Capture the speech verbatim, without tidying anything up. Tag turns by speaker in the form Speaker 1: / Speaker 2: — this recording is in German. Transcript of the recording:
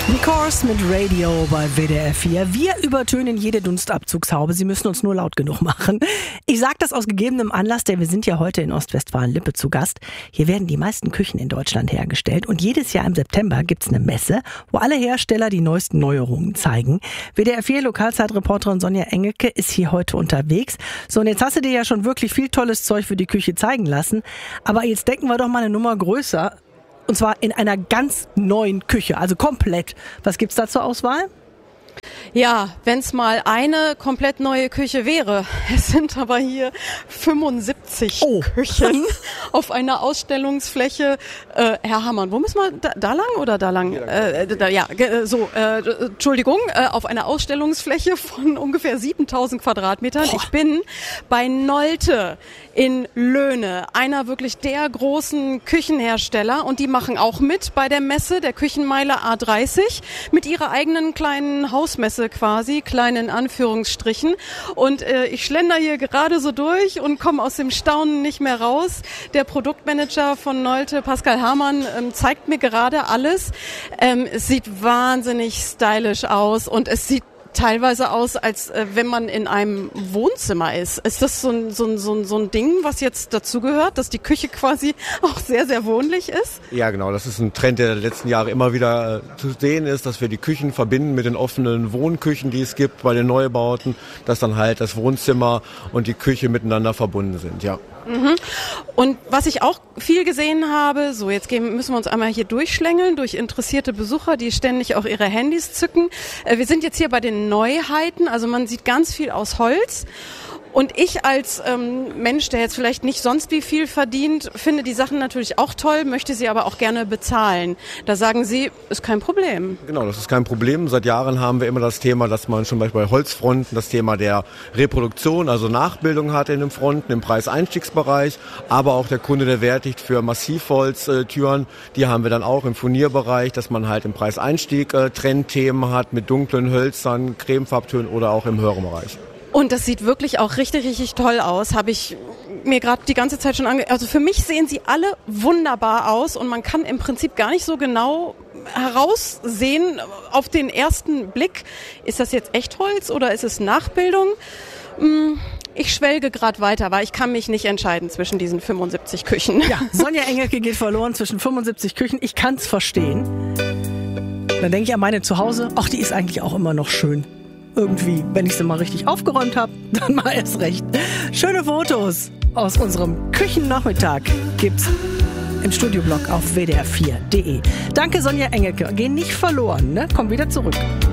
Speaker 1: Course mit Radio bei W D R vier. Wir übertönen jede Dunstabzugshaube. Sie müssen uns nur laut genug machen. Ich sage das aus gegebenem Anlass, denn wir sind ja heute in Ostwestfalen-Lippe zu Gast. Hier werden die meisten Küchen in Deutschland hergestellt. Und jedes Jahr im September gibt's eine Messe, wo alle Hersteller die neuesten Neuerungen zeigen. W D R vier Lokalzeitreporterin Sonja Engelke ist hier heute unterwegs. So, und jetzt hast du dir ja schon wirklich viel tolles Zeug für die Küche zeigen lassen. Aber jetzt denken wir doch mal eine Nummer größer. Und zwar in einer ganz neuen Küche, also komplett. Was gibt's da zur Auswahl?
Speaker 2: Ja, wenn es mal eine komplett neue Küche wäre. Es sind aber hier fünfundsiebzig oh. Küchen auf einer Ausstellungsfläche. Äh, Herr Hammann, wo müssen wir? Da, da lang oder da lang? Äh, da, ja, so, äh, Entschuldigung, äh, auf einer Ausstellungsfläche von ungefähr siebentausend Quadratmetern. Oh. Ich bin bei Nolte in Löhne, einer wirklich der großen Küchenhersteller. Und die machen auch mit bei der Messe, der Küchenmeile A dreißig, mit ihrer eigenen kleinen Hausmesse quasi, klein in Anführungsstrichen. Und äh, ich schlender hier gerade so durch und komme aus dem Staunen nicht mehr raus. Der Produktmanager von Nolte, Pascal Hamann, ähm, zeigt mir gerade alles. Ähm, es sieht wahnsinnig stylisch aus und es sieht teilweise aus, als äh, wenn man in einem Wohnzimmer ist. Ist das so ein, so ein, so ein, so ein Ding, was jetzt dazugehört, dass die Küche quasi auch sehr, sehr wohnlich ist?
Speaker 3: Ja, genau. Das ist ein Trend, der der letzten Jahre immer wieder äh, zu sehen ist, dass wir die Küchen verbinden mit den offenen Wohnküchen, die es gibt bei den Neubauten, dass dann halt das Wohnzimmer und die Küche miteinander verbunden sind, ja.
Speaker 2: Mhm. Und was ich auch viel gesehen habe, so jetzt gehen, müssen wir uns einmal hier durchschlängeln durch interessierte Besucher, die ständig auch ihre Handys zücken. Äh, wir sind jetzt hier bei den Neuheiten, also man sieht ganz viel aus Holz. Und ich als ähm, Mensch, der jetzt vielleicht nicht sonst wie viel verdient, finde die Sachen natürlich auch toll, möchte sie aber auch gerne bezahlen. Da sagen Sie, ist kein Problem.
Speaker 3: Genau, das ist kein Problem. Seit Jahren haben wir immer das Thema, dass man zum Beispiel bei Holzfronten das Thema der Reproduktion, also Nachbildung hat in den Fronten, im Preiseinstiegsbereich. Aber auch der Kunde, der wertigt für Massivholztüren, die haben wir dann auch im Furnierbereich, dass man halt im Preiseinstieg äh, Trendthemen hat mit dunklen Hölzern, Cremefarbtönen oder auch im höheren Bereich.
Speaker 2: Und das sieht wirklich auch richtig, richtig toll aus. Habe ich mir gerade die ganze Zeit schon ange... Also für mich sehen sie alle wunderbar aus und man kann im Prinzip gar nicht so genau heraussehen auf den ersten Blick. Ist das jetzt Echtholz oder ist es Nachbildung? Ich schwelge gerade weiter, weil ich kann mich nicht entscheiden zwischen diesen fünfundsiebzig Küchen.
Speaker 1: Ja, Sonja Engelke geht verloren zwischen fünfundsiebzig Küchen. Ich kann es verstehen. Dann denke ich an meine zu Hause. Ach, die ist eigentlich auch immer noch schön. Irgendwie, wenn ich sie mal richtig aufgeräumt habe, dann mal erst recht. Schöne Fotos aus unserem Küchennachmittag gibt's im Studioblog auf w d r vier punkt d e. Danke, Sonja Engelke. Geh nicht verloren, ne? Komm wieder zurück.